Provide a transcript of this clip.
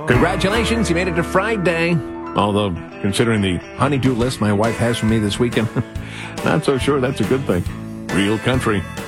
Congratulations, you made it to Friday. Although, considering the honey-do list my wife has for me this weekend, not so sure that's a good thing. Real country.